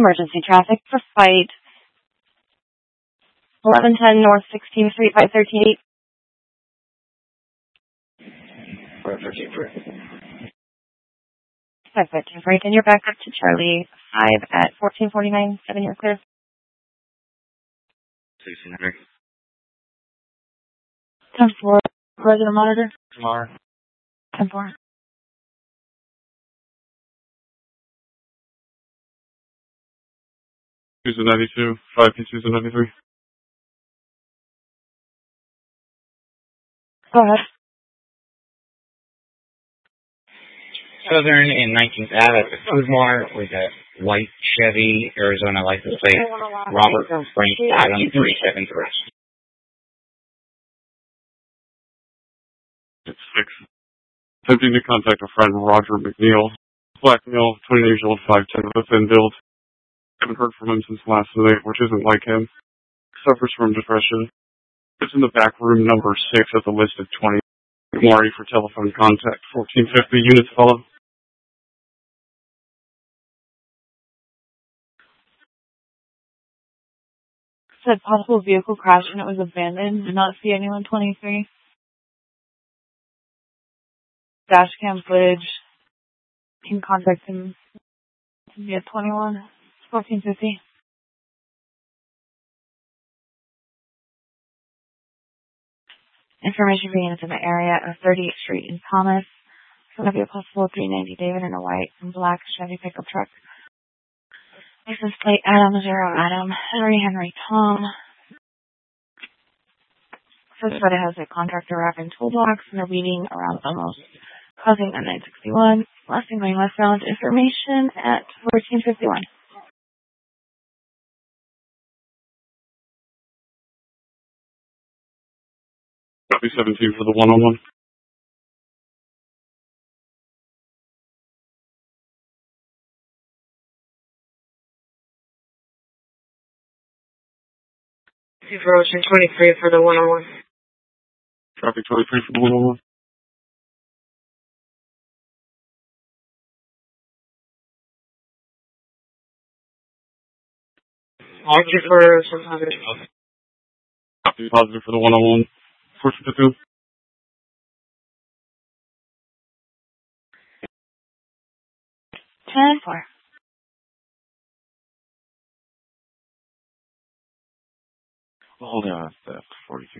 Emergency traffic for flight 1110 North 16th Street, 513. 513 break, and you're back up to Charlie 5 at 1449. 7, you're clear. 1600. 10-4. Resident monitor. Tomorrow. 10-4. Tuesday 92, 5 to Tuesday 93. Go ahead. Southern and 19th Ave at the Foodmart with a white Chevy Arizona license plate. Robert Frank Adam 373. It's 6. Attempting to contact a friend, Roger McNeil. Black male, 20 years old, 5'10", with a thin build. Haven't heard from him since last night, which isn't like him. Suffers from depression. It's in the back room, number 6, at the list of 20. Maury for telephone contact. 1450 units follow. Said possible vehicle crash and it was abandoned. Did not see anyone. 23. Dash cam footage. Can contact him via 21. 1450. Information being in the area of 38th Street in Thomas. It's going to be a possible 390 David in a white and black Chevy pickup truck. License plate Adam 0 Adam Henry Tom. First photo has a contractor wrapping toolbox and a reading around almost causing a 961. Last thing going westbound. Information at 1451. Copy 17 for the one-on-one. For Ocean 23 for the one-on-one. Traffic 23 for the one-on-one. Positive for Ocean positive. Copy positive for the one-on-one. 452. Ten 4. Hold on, that's 43.